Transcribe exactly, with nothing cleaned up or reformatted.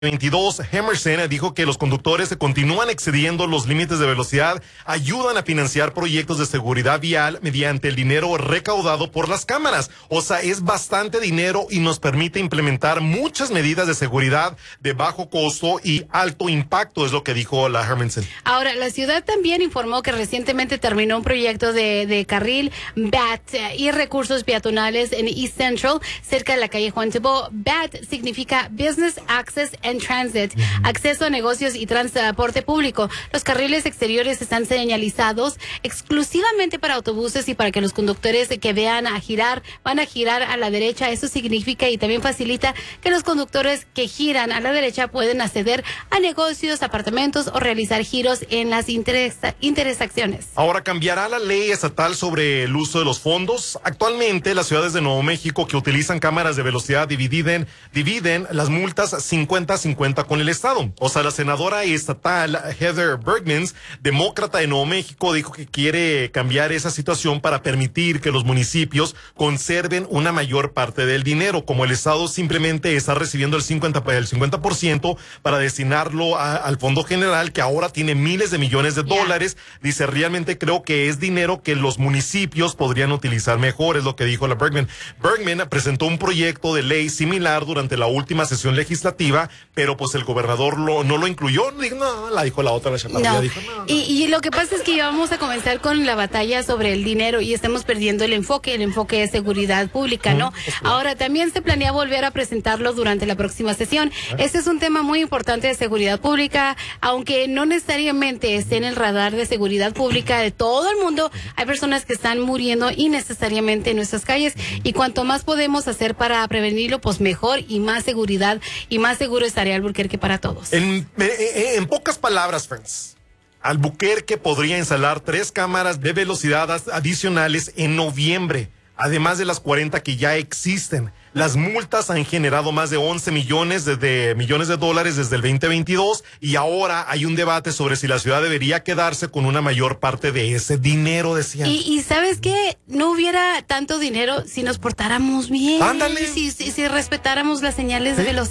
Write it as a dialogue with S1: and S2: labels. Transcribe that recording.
S1: veintidós, Emerson dijo que los conductores se continúan excediendo los límites de velocidad, ayudan a financiar proyectos de seguridad vial mediante el dinero recaudado por las cámaras. O sea, es bastante dinero y nos permite implementar muchas medidas de seguridad de bajo costo y alto impacto, es lo que dijo la Hermanson.
S2: Ahora, la ciudad también informó que recientemente terminó un proyecto de, de carril B A T y recursos peatonales en East Central, cerca de la calle Juan Tibó. B A T significa Business Access and Transit, acceso a negocios y transporte público. Los carriles exteriores están señalizados exclusivamente para autobuses y para que los conductores que vean a girar, van a girar a la derecha. Eso significa y también facilita que los conductores que giran a la derecha pueden acceder a negocios, apartamentos o realizar giros en las interesa- intersecciones.
S1: Ahora, ¿cambiará la ley estatal sobre el uso de los fondos? Actualmente, las ciudades de Nuevo México que utilizan cámaras de velocidad dividen, dividen las multas cincuenta cincuenta con el Estado. O sea, la senadora estatal Heather Bergmans, demócrata de Nuevo México, dijo que quiere cambiar esa situación para permitir que los municipios conserven una mayor parte del dinero, como el Estado simplemente está recibiendo el cincuenta por ciento para destinarlo a, al Fondo General, que ahora tiene miles de millones de dólares. Yeah. Dice, realmente creo que es dinero que los municipios podrían utilizar mejor, es lo que dijo la Bergman. Bergman presentó un proyecto de ley similar durante la última sesión legislativa, pero pues el gobernador lo, no lo incluyó. No, la dijo la otra. La
S2: no.
S1: Dijo, no, no.
S2: Y, y lo que pasa es que ya vamos a comenzar con la batalla sobre el dinero y estamos perdiendo el enfoque, el enfoque de seguridad pública, ¿no? Mm, Ahora, también se planea volver a presentarlo durante la próxima sesión. ¿Eh? Este es un tema muy importante de seguridad pública, aunque no necesariamente esté en el radar de seguridad pública de todo el mundo. Hay personas que están muriendo innecesariamente en nuestras calles y cuanto más podemos hacer para prevenirlo, pues mejor y más seguridad y más seguro estaría Albuquerque para todos.
S1: En, en, en pocas palabras, friends, Albuquerque podría instalar tres cámaras de velocidad adicionales en noviembre, además de las cuarenta que ya existen. Las multas han generado más de once millones de, de millones de dólares desde el veinte veintidós y ahora hay un debate sobre si la ciudad debería quedarse con una mayor parte de ese dinero, decían.
S2: Y, y ¿sabes qué? No hubiera tanto dinero si nos portáramos bien.
S1: Ándale.
S2: Si, si, si respetáramos las señales ¿Sí? de velocidad.